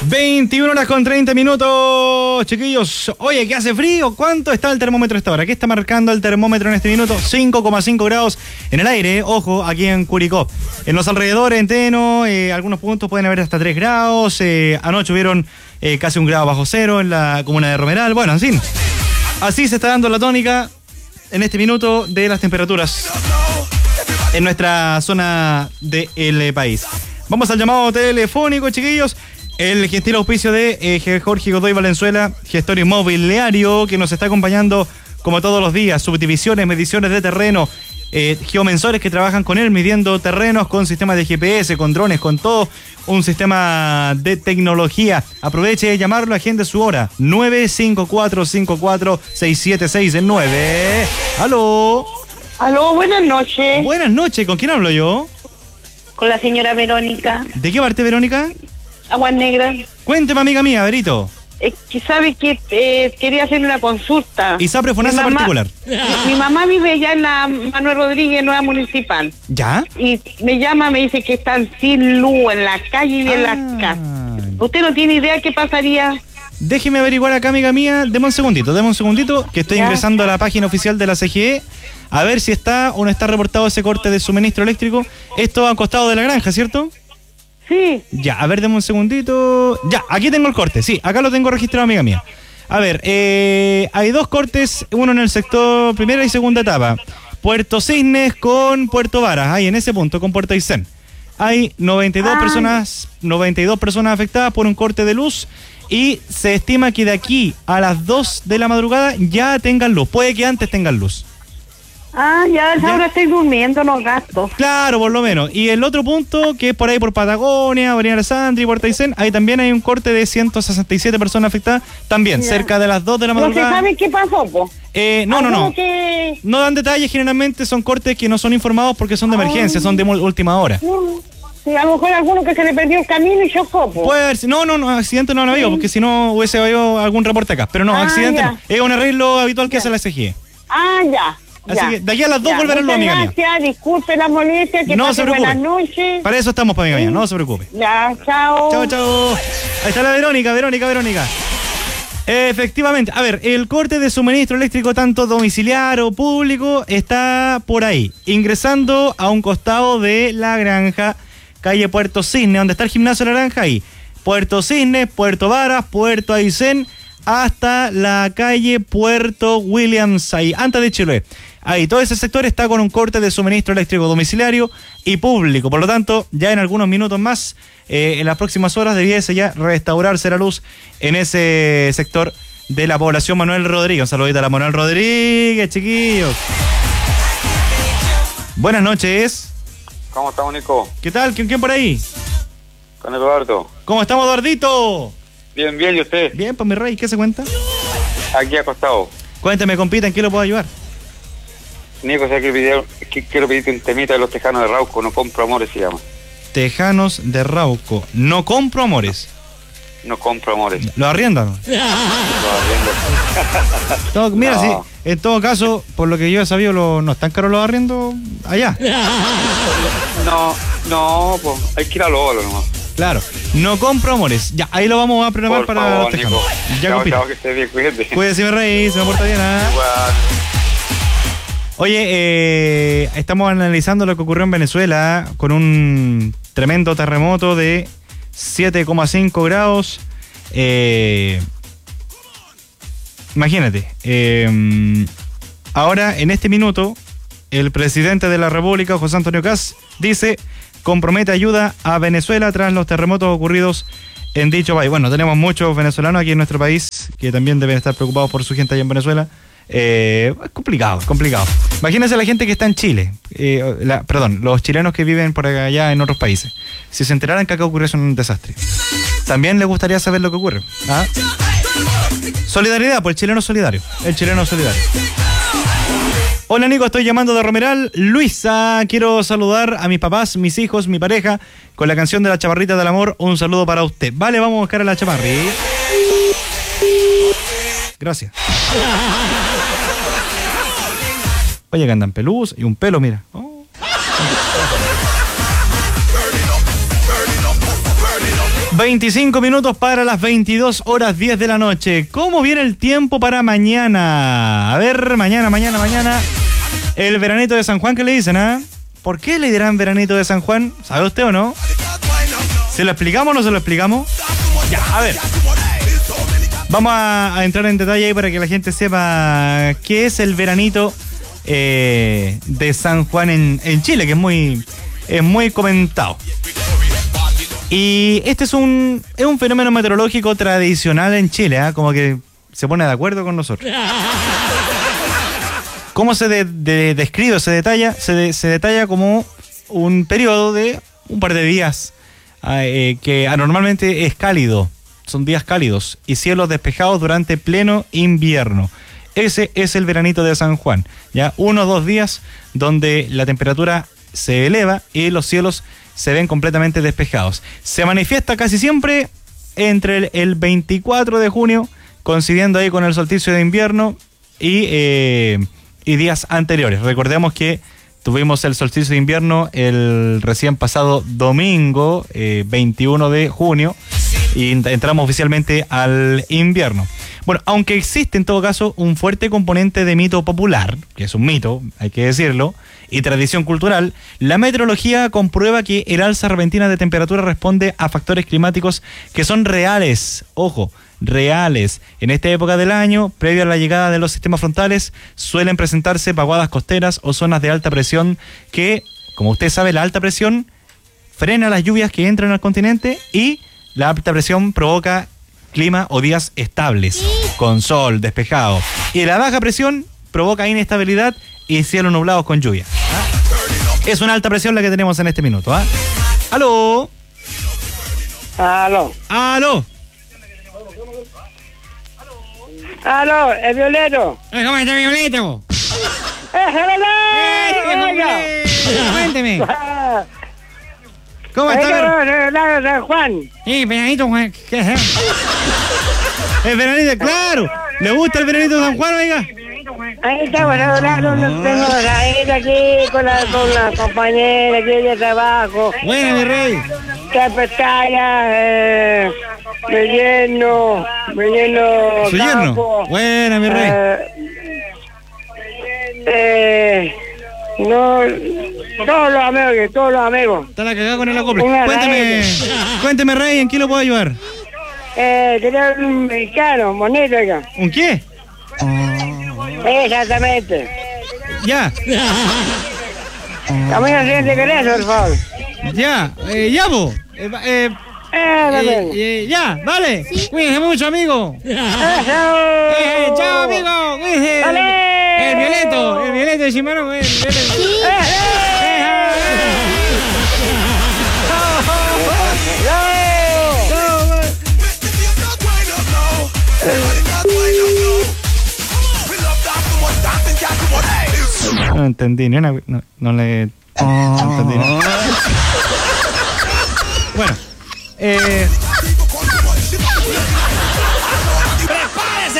21:30, chiquillos. Oye, ¿qué hace frío? ¿Cuánto está el termómetro a esta hora? ¿Qué está marcando el termómetro en este minuto? 5,5 grados en el aire, ojo, aquí en Curicó. En los alrededores, en Teno, algunos puntos pueden haber hasta 3 grados. Anoche hubieron casi 1 grado bajo cero en la comuna de Romeral. Bueno, en fin, así se está dando la tónica en este minuto de las temperaturas en nuestra zona del país. Vamos al llamado telefónico, chiquillos. El gentil auspicio de Jorge Godoy Valenzuela, gestor inmobiliario, que nos está acompañando como todos los días. Subdivisiones, mediciones de terreno, geomensores que trabajan con él midiendo terrenos con sistemas de GPS, con drones, con todo un sistema de tecnología. Aproveche de llamarlo, agende su hora. 954-54676-9. ¡Aló! Aló, buenas noches. Buenas noches, ¿con quién hablo yo? Con la señora Verónica. ¿De qué parte, Verónica? Aguas Negras. Cuénteme, amiga mía, Verito. Que sabe que quería hacerle una consulta. ISAPRE FONASA particular. Mi mamá vive allá en la Manuel Rodríguez, Nueva Municipal. ¿Ya? Y me llama, me dice que están sin luz en la calle y en las casas. ¿Usted no tiene idea qué pasaría? Déjeme averiguar acá, amiga mía. Deme un segundito, que estoy ingresando a la página oficial de la CGE. A ver si está o no está reportado ese corte de suministro eléctrico. Esto a costado de la granja, ¿cierto? Sí. Ya, a ver, deme un segundito. Ya, aquí tengo el corte, sí, acá lo tengo registrado, amiga mía. A ver, hay 2 cortes, uno en el sector primera y segunda etapa. Puerto Cisnes con Puerto Varas, ahí en ese punto, con Puerto Aysén. Hay 92 personas afectadas por un corte de luz y se estima que de aquí a las 2 de la madrugada ya tengan luz. Puede que antes tengan luz. Ya ahora estoy durmiendo, no gasto. Claro, por lo menos. Y el otro punto, que es por ahí por Patagonia, Avenida Alessandri, Puerto Aysén, ahí también hay un corte de 167 personas afectadas, también, cerca de las 2 de la madrugada. ¿No se sabe qué pasó, po? No. Que... No dan detalles, generalmente son cortes que no son informados porque son de emergencia, son de última hora. Sí, a lo mejor alguno que se le perdió el camino y chocó, po. Puede haber, no, accidente no han habido, porque si no hubiese habido algún reporte acá. Pero no, accidente ya. no. Es un arreglo habitual que hace la CGE. Ya. Así que de aquí a las 2 volverán los amigas mías. Gracias, disculpe la molestia, que no pase se preocupe. Buenas noches. Para eso estamos, amiga mía, no se preocupe. Ya, chao. Chao. Ahí está la Verónica. Efectivamente, a ver, el corte de suministro eléctrico tanto domiciliar o público está por ahí, ingresando a un costado de la granja, calle Puerto Cisne, donde está el gimnasio de la granja, ahí. Puerto Cisne, Puerto Varas, Puerto Aysén, hasta la calle Puerto Williams, ahí, antes de Chiloé. Ahí, todo ese sector está con un corte de suministro eléctrico domiciliario y público. Por lo tanto, ya en algunos minutos más, en las próximas horas, debiese ya restaurarse la luz en ese sector de la población Manuel Rodríguez. Un saludito a la Manuel Rodríguez, chiquillos. Buenas noches. ¿Cómo estamos, Nico? ¿Qué tal? ¿Quién por ahí? Con Eduardo. ¿Cómo estamos, Eduardito? Bien, ¿y usted? Bien, pues mi rey, ¿qué se cuenta? Aquí acostado. Cuéntame, compita, ¿en qué lo puedo ayudar? Nico, quiero pedirte un temita de los Tejanos de Rauco, No Compro Amores se llama. Tejanos de Rauco, No Compro Amores. No Compro Amores. ¿Lo arriendan? Mira, sí, en todo caso, por lo que yo he sabido, no están caros los arriendos allá. No, pues hay que ir a lo olo nomás. Claro, No Compro Amores. Ya, ahí lo vamos a programar por para favor, los tejanos. Nico. Ya, chao, que estés bien, cuídate. Cuídese, mi rey, se me porta bien, ¿eh? Igual. Oye, estamos analizando lo que ocurrió en Venezuela con un tremendo terremoto de 7,5 grados. Imagínate. Ahora, en este minuto, el presidente de la República, José Antonio Kast, dice: compromete ayuda a Venezuela tras los terremotos ocurridos en dicho país. Bueno, tenemos muchos venezolanos aquí en nuestro país que también deben estar preocupados por su gente allá en Venezuela. Es complicado. Imagínense la gente que está en Chile, los chilenos que viven por allá en otros países. Si se enteraran que acá ocurrió un desastre, también les gustaría saber lo que ocurre. Solidaridad, pues el chileno solidario. Hola, Nico, estoy llamando de Romeral. Luisa, quiero saludar a mis papás, mis hijos, mi pareja, con la canción de La Chaparrita del Amor. Un saludo para usted. Vale, vamos a buscar a la Chaparri. Gracias. Oye, que andan peludos y un pelo, mira. 25 minutos para las 22:10 de la noche. ¿Cómo viene el tiempo para mañana? A ver, mañana. El veranito de San Juan, ¿qué le dicen, ah? ¿Por qué le dirán veranito de San Juan? ¿Sabe usted o no? ¿Se lo explicamos o no se lo explicamos? Ya, a ver. Vamos a entrar en detalle ahí para que la gente sepa qué es el veranito de San Juan en Chile, que es muy comentado. Y este es un fenómeno meteorológico tradicional en Chile, ¿eh? Como que se pone de acuerdo con nosotros. ¿Cómo se describe, se detalla? Se detalla como un periodo de un par de días que anormalmente es cálido. Son días cálidos y cielos despejados durante pleno invierno. Ese es el veranito de San Juan. Ya 1 o 2 días donde la temperatura se eleva y los cielos se ven completamente despejados. Se manifiesta casi siempre entre el 24 de junio, coincidiendo ahí con el solsticio de invierno y días anteriores. Recordemos que tuvimos el solsticio de invierno el recién pasado domingo, 21 de junio, y entramos oficialmente al invierno. Bueno, aunque existe en todo caso un fuerte componente de mito popular, que es un mito, hay que decirlo, y tradición cultural, la meteorología comprueba que el alza repentina de temperatura responde a factores climáticos que son reales, ojo, reales. En esta época del año, previo a la llegada de los sistemas frontales, suelen presentarse vaguadas costeras o zonas de alta presión que, como usted sabe, la alta presión frena las lluvias que entran al continente y la alta presión provoca clima o días estables, con sol, despejado. Y la baja presión provoca inestabilidad y cielos nublados con lluvia. ¿Ah? Es una alta presión la que tenemos en este minuto. ¿Ah? ¡Aló! Aló. ¡Aló! Aló, el Violeto. ¿Cómo está Violeto? Cuénteme. ¿Cómo está? San Juan. Sí, veranito Juan. ¿Qué es? El veranito, claro. ¿Le gusta el veranito de San Juan, oiga? Ahí está, bueno, tengo ahí aquí con la compañera aquí de trabajo. Buena, mi rey. Está pestaña, me lleno. ¿Su yerno? Buena, mi rey. No, todos los amigos. Está la cagada con el acople. Cuénteme, rey, ¿en qué lo puedo ayudar? Quería un mexicano, bonito, oiga. ¿Un qué? Exactamente. Ya. Camino siguiente con eso, por favor. Ya, vos. Ya, vale. Sí. Cuídense mucho, amigo. Chao, amigo. Cuídense. El Violeto de Shimano. No entendí ni una. No le entendí. Bueno. ¡Prepárese!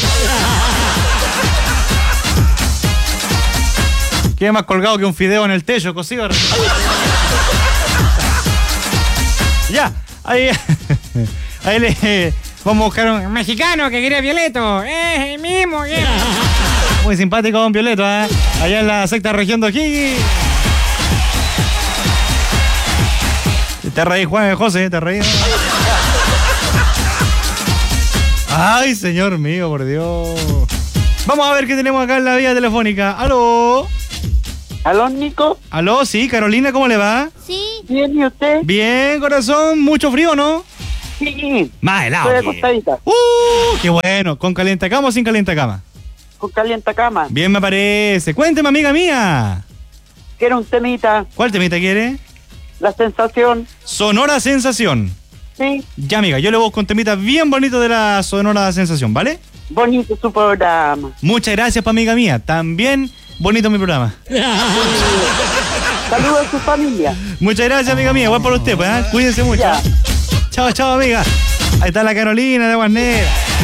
Queda más colgado que un fideo en el techo, cocido. Ya, ahí le vamos a buscar un mexicano que quería Violeto. El mismo, Muy simpático don Violeto, allá en la sexta región de O'Higgins. Te reí, Juan José, te reí. Ay, señor mío, por Dios. Vamos a ver qué tenemos acá en la vía telefónica. ¿Aló? ¿Aló, Nico? ¿Aló? Sí, Carolina, ¿cómo le va? Sí. Bien, ¿y usted? Bien, corazón. ¿Mucho frío, no? Sí. Más helado. Estoy acostadita. ¡Qué bueno! ¿Con calientacama o sin calientacama? Con calientacama. Bien, me parece. Cuénteme, amiga mía. Quiero un temita. ¿Cuál temita quiere? La sensación. Sonora Sensación. Sí. Ya, amiga, yo le voy con temita bien bonito de la Sonora Sensación, ¿vale? Bonito su programa. Muchas gracias, amiga mía. También bonito mi programa. Saludos a su familia. Muchas gracias, amiga mía. Voy por usted, pues, ¿eh? Cuídense mucho. Ya. Chao, chao, amiga. Ahí está la Carolina de Guarnera.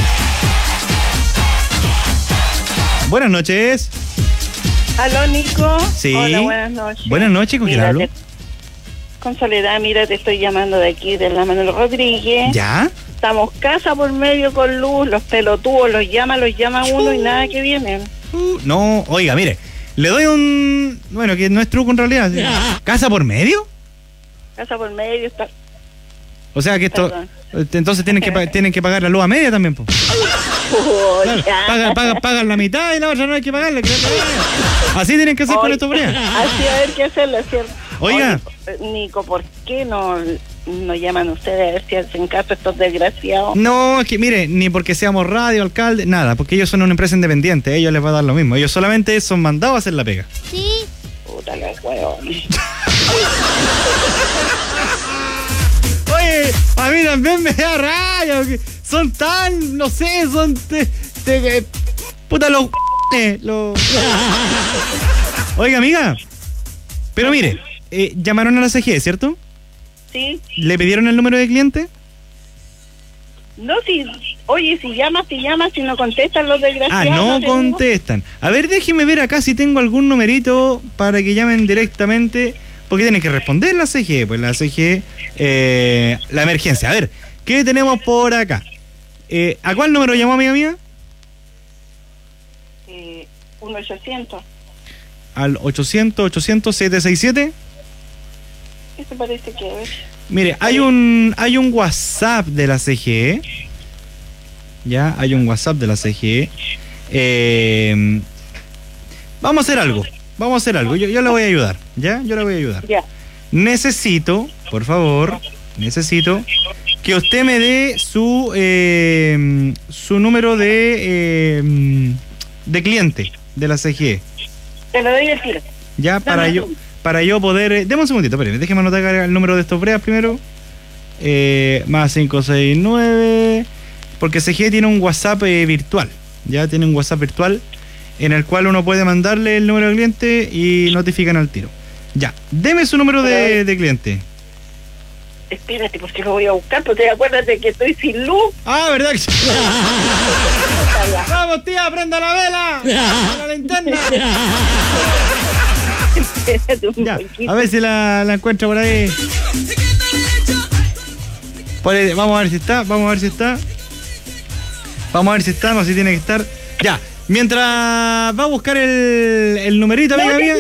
Buenas noches. ¿Aló, Nico? Sí. Hola, buenas noches. Buenas noches, ¿con quién hablo? con Soledad. Mira, te estoy llamando de aquí, de la Manuel Rodríguez. ¿Ya? Estamos casa por medio con luz, los pelotudos los llama uno y nada que vienen. No, oiga, mire, le doy un... Bueno, que no es truco en realidad. ¿Sí? ¿Casa por medio? Casa por medio está... O sea que esto... Perdón. Entonces tienen que pagar la luz a media también, po. Claro, Ya. pagan la mitad y la otra no hay que pagarla. Así tienen que hacer con estos breas. Así a ver qué hacerle, ¿cierto? Oiga. Oye, Nico, ¿por qué no llaman ustedes a ver si hacen caso a estos desgraciados? No, es que mire, ni porque seamos radio, alcalde, nada, porque ellos son una empresa independiente, a ellos les va a dar lo mismo. Ellos solamente son mandados a hacer la pega. Sí. Puta la huevón. Oye, a mí también me da raya, porque son tan, no sé, son puta los Oiga, amiga, pero mire, llamaron a la CGE, ¿cierto? Sí. ¿Le pidieron el número de cliente? No, oye, si llamas, si no contestan los desgraciados. No te contestan. A ver, déjeme ver acá si tengo algún numerito para que llamen directamente, porque tienen que responder la CGE, pues la CGE, la emergencia. A ver, ¿qué tenemos por acá? ¿A cuál número llamó, amiga mía? 1-800. Al 800-800-767. Eso parece que es. Mire, hay un WhatsApp de la CGE. Ya, hay un WhatsApp de la CGE. Vamos a hacer algo. Yo le voy a ayudar. ¿Ya? Yo le voy a ayudar. Ya. Necesito, por favor, que usted me dé su número de cliente de la CGE. Te lo doy el tiro. Ya, para yo poder... Deme un segundito, espérame, déjeme anotar el número de estos breas primero. Más 569... Porque CGE tiene un WhatsApp virtual. Ya tiene un WhatsApp virtual en el cual uno puede mandarle el número del cliente y notifican al tiro. Ya, deme su número de cliente. Espérate, porque lo voy a buscar, pero te acuerdas de que estoy sin luz. Ah, ¿verdad? ¡Vamos, tía! ¡Prenda la vela! ¡La linterna! Espérate un Ya, poquito. a ver si la encuentro por ahí. Vamos a ver si está. Vamos a ver si está, no sé si tiene que estar. Ya, mientras va a buscar el numerito, amiga mía.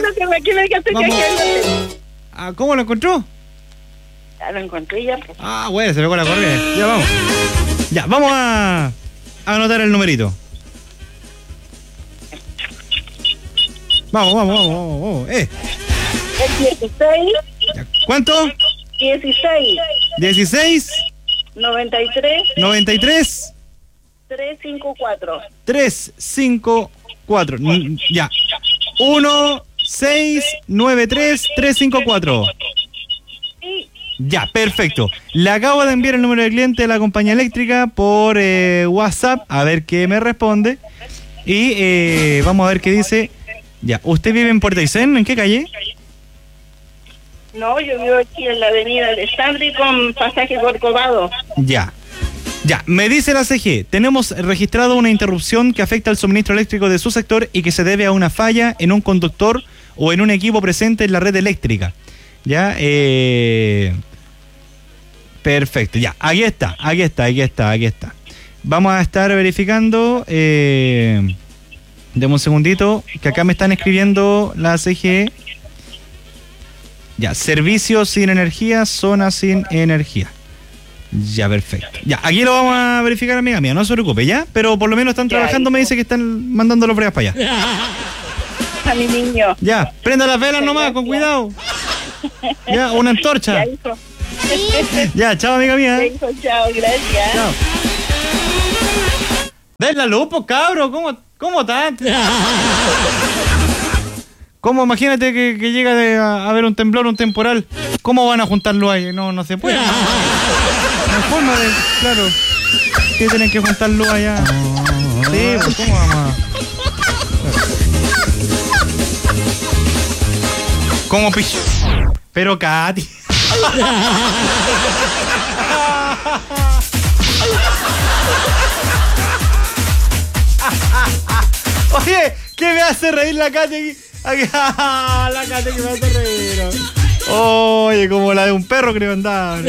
¿Cómo lo encontró? Ya lo encontré ya. Pues. Ah, bueno, se pegó la corriente. Ya vamos. Ya, vamos a anotar el numerito. Vamos. Es 16. Ya, ¿cuánto? 16. 16. 93. 93. 354. 354. Ya. 1-6-9-3-3-5-4. Sí. Ya, perfecto. Le acabo de enviar el número de cliente de la compañía eléctrica por WhatsApp, a ver qué me responde. Y vamos a ver qué dice. Ya, ¿usted vive en Puerto Aysén? ¿En qué calle? No, yo vivo aquí en la avenida de Sandri con pasaje Corcovado. Ya, me dice la CG, tenemos registrado una interrupción que afecta al suministro eléctrico de su sector y que se debe a una falla en un conductor o en un equipo presente en la red eléctrica. Ya, perfecto, ya, aquí está. Vamos a estar verificando, deme un segundito, que acá me están escribiendo la CG. Ya, servicio sin energía, zona sin energía. Ya, perfecto. Ya, aquí lo vamos a verificar, amiga mía, no se preocupe, ¿ya? Pero por lo menos están trabajando, me dice que están mandando los bregas para allá. A mi niño. Ya, prenda las velas nomás, con cuidado. Ya, una antorcha. Ya, hijo. Ya, chao, amiga mía. Ya, hijo, chao, gracias. Chao. ¡Ven la luz, pues, cabro! ¿Cómo están? ¿Cómo? Imagínate que llega a haber un temblor, un temporal. ¿Cómo van a juntarlo ahí? No se puede. No hay forma de... Claro. Que tienen que juntarlo allá. Sí, pues, ¿cómo vamos a...? ¿Cómo picho? Pero, Katy. Oye, ¿qué me hace reír la Katy aquí? La Katy que me hace reír. Oye, como la de un perro que le mandaban.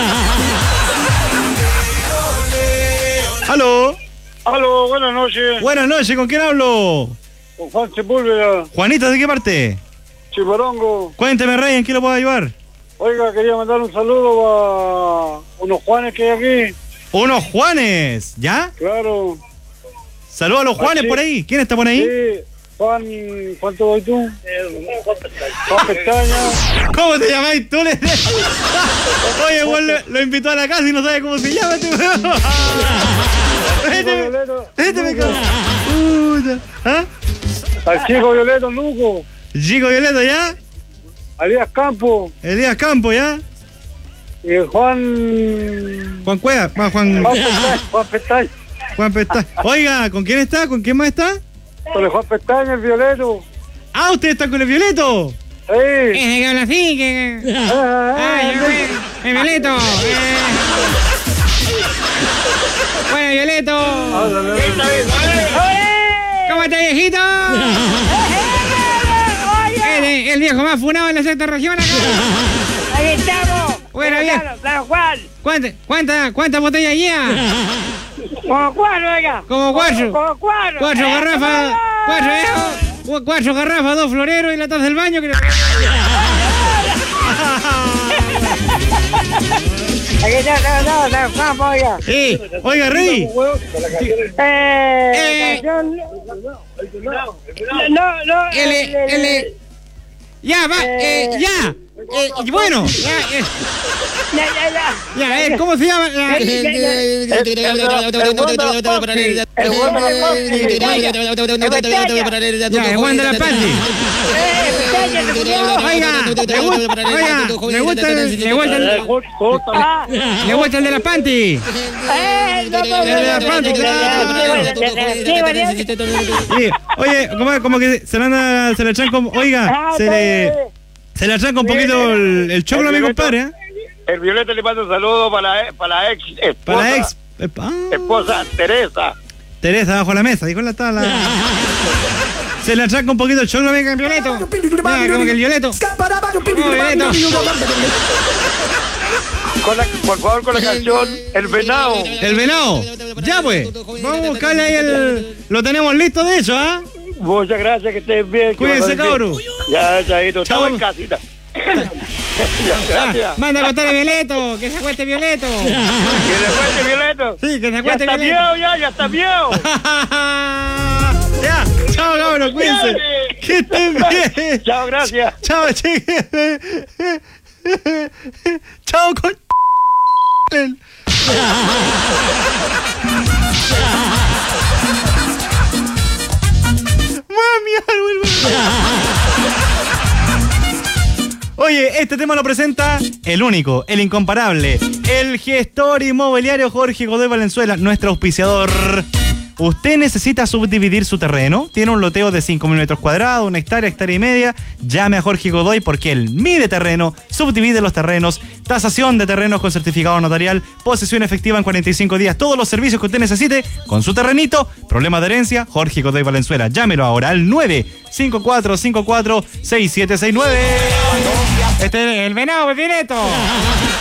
¿Aló? Aló, buenas noches. Buenas noches, ¿con quién hablo? Con Juan Sepúlveda, Juanita, ¿de qué parte? Chimarongo. Cuénteme, Rey, ¿en qué lo puedo ayudar? Oiga, quería mandar un saludo a unos Juanes que hay aquí. Unos Juanes, ¿ya? Claro. Saludos a los Juanes sí. por ahí. ¿Quién está por ahí? Sí, Juan, ¿cuánto voy tú? Juan Pestaña. ¿Cómo te llamáis tú? Oye, Juan lo invitó a la casa y no sabe cómo se llama. Este ¿Ah? Al chico Violeto Luco. Chico Violeto, ¿ya? Elías Campo. Elías Campo, ¿ya? Y Juan... Juan Cueva, Juan Pestaña. Juan Pestaña. Oiga, ¿con quién está? ¿Con quién más está? Con el Juan Pestaña, el Violeto. Ah, ¿usted está con el Violeto? Sí. Ese que habla así, que... Violeto. Bueno, Violeto. ¿Cómo está, viejito? El viejo más funado en la sexta región acá. Ahí estamos. Bueno, bien. Claro, Juan. ¿Cuántas botellas lleva? Como 4, oiga. Como 4. Como 4. 4 garrafas. 4 garrafas, 2 floreros y la taza del baño. Que... Aquí está, Campo, oiga. Sí. Oiga, Rey. Canción. No. Ya, va, ya. Bueno, ya, ¿cómo se llama? El Juan de la Panty. Oiga, me gusta el de la Panty. Sí. Oye, como que se le echan como... Oiga, se le atraca un poquito el choclo a mi compadre, ¿eh? El Violeta le manda un saludo para la ex esposa. Para la ex... esposa Teresa. Teresa, bajo la mesa, dijo la tabla. Se le atraca un poquito el choclo a mi Violeto. Como que el Violeto. Violeto. Por favor, con la canción El Venado. El Venado. Ya pues, vamos a buscarle ahí lo tenemos listo de hecho, ¿ah? Muchas gracias, que estén bien. Cuídense, cabros. Ya, Chaito, Chao. estamos en casita. Gracias. Manda a contar a Violeto, que se acueste Violeto. ¿Que se acueste, Violeto? Sí, que se Ya acueste está Violeto. viejo, ya está viejo. Ya, chao, cabros, cuídense. Que estén bien. Chao, gracias. Chao, chiques. Chao, con... Oye, este tema lo presenta el único, el incomparable, el gestor inmobiliario Jorge Godoy Valenzuela, nuestro auspiciador. ¿Usted necesita subdividir su terreno? ¿Tiene un loteo de 5.000 metros cuadrados, 1 hectárea, hectárea y media? Llame a Jorge Godoy porque él mide terreno, subdivide los terrenos, tasación de terrenos con certificado notarial, posesión efectiva en 45 días, todos los servicios que usted necesite con su terrenito. Problema de herencia, Jorge Godoy Valenzuela. Llámelo ahora al 954546769. El Venado, Violeto.